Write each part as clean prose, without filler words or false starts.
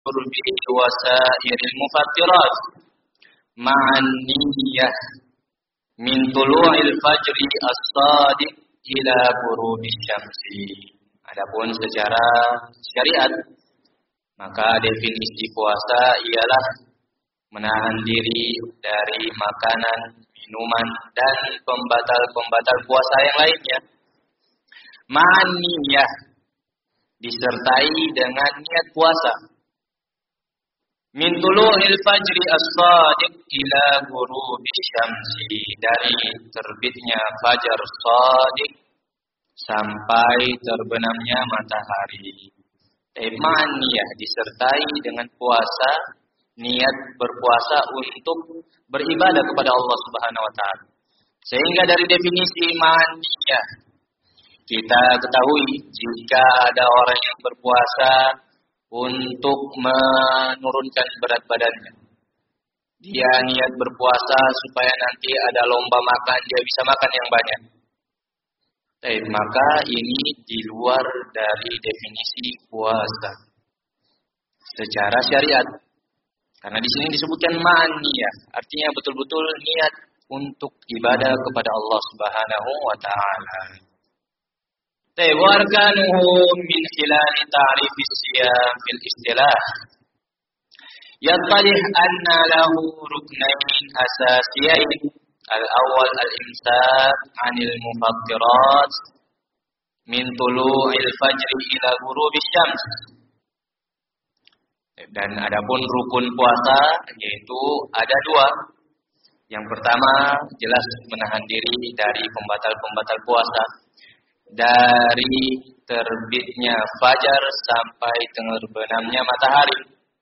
qurbi wa sa'iril mufattirat ma'an niyyah min tulu'il fajri as-shadiq ila ghurubisy syamsi. Adapun secara syariat, maka definisi puasa ialah menahan diri dari makanan, minuman, dan pembatal-pembatal puasa yang lainnya. Ma'an niyyah, disertai dengan niat puasa. Min tulu'il fajri as-shadiq ila ghurubisy syamsi, dari terbitnya fajar shadiq sampai terbenamnya matahari. Ma'an niyyah, disertai dengan puasa, niat berpuasa untuk beribadah kepada Allah Subhanahu wa taala. Sehingga dari definisi ma'an niyyah kita ketahui jika ada orang yang berpuasa untuk menurunkan berat badannya. Dia niat berpuasa supaya nanti ada lomba makan, dia bisa makan yang banyak. Maka ini di luar dari definisi puasa secara syariat. Karena di sini disebutkan ma'an niyyah, artinya betul-betul niat untuk ibadah kepada Allah Subhanahu wa taala. Warkanuhu min khilal ta'rif as-siyam fil istilah. Yattadih anna lahu ruknain asasiyain. Al-awwal al-imsak 'anil mufattirat min tulu'il fajri ila ghurubisy syams. Dan adapun rukun puasa yaitu ada dua. Yang pertama jelas menahan diri dari pembatal-pembatal puasa, dari terbitnya fajar sampai terbenamnya matahari.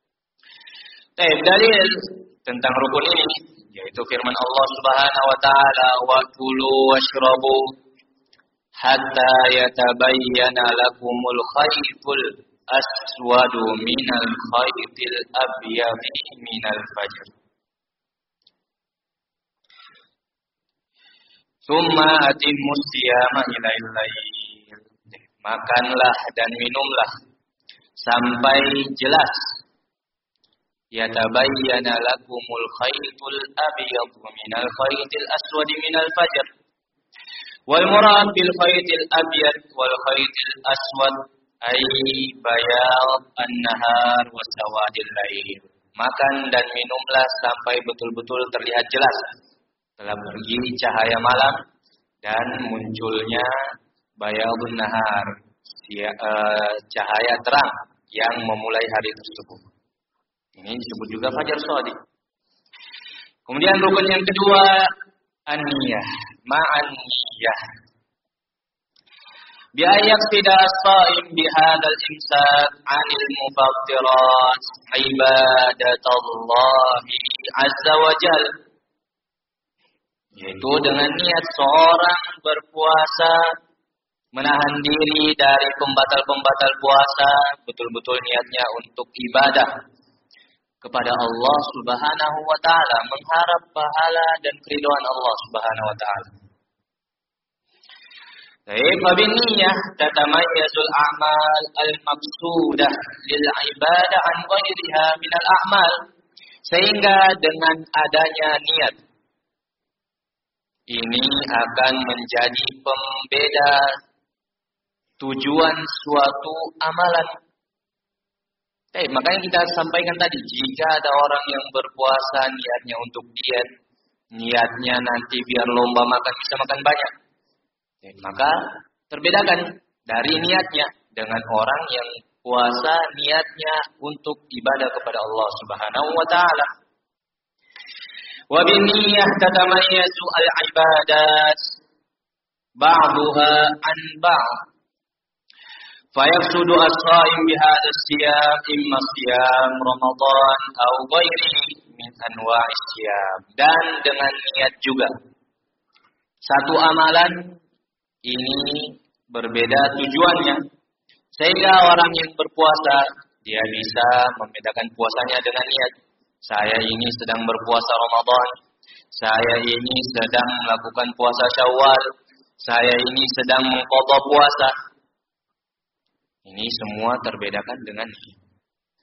Dalil tentang rukun ini yaitu firman Allah Subhanahu wa taala, wa kulu washrabu hatta yatabayyana lakumul khaytul aswadu minal khaytil abyadi minal fajr. Tsumma atimmus siyama ilail lail. Makanlah dan minumlah sampai jelas yatabayyana lakumul khaytul abyadu minal khaytil aswadi minal fajr. Wal murad bil khaytil abyad wal khaytil aswad ay bayad an-nahar wa sawadil lail. Makan dan minumlah sampai betul-betul terlihat jelas telah pergi cahaya malam dan munculnya bayadun nahar, cahaya terang yang memulai hari tersebut. Ini disebut juga fajar shadiq. Kemudian rukun yang kedua, an-niyah, ma'an niyah. Bi ayyaqtida as-sha'im bi hadzal imsak 'anil mufattirat ibadatallahi azza wa jalla. Yaitu dengan niat seorang berpuasa menahan diri dari pembatal-pembatal puasa, betul-betul niatnya untuk ibadah kepada Allah Subhanahu wa taala, mengharap pahala dan keridhaan Allah Subhanahu wa taala. Fa bin niyyah tatamayyazul a'mal al-maqsudah lil ibadah an ghairiha min al-a'mal. Sehingga dengan adanya niat ini akan menjadi pembeda tujuan suatu amalan. Makanya kita sampaikan tadi, jika ada orang yang berpuasa niatnya untuk diet, niatnya nanti biar lomba makan bisa makan banyak, maka terbedakan dari niatnya dengan orang yang puasa niatnya untuk ibadah kepada Allah Subhanahu wa taala. Wa bin niyyah tatamayyazu al-ibadat ba'daha an ba'd. Fayaqsudu as-sha'im bihadha as-siyam imma siyam Ramadan aw ghairihi min anwa'is siyam. Dan dengan niat juga. Satu amalan ini berbeda tujuannya. Sehingga orang yang berpuasa dia bisa membedakan puasanya dengan niat. Saya ini sedang berpuasa Ramadan. Saya ini sedang melakukan puasa Syawal. Saya ini sedang mengqadha puasa. Ini semua terbedakan dengan niat.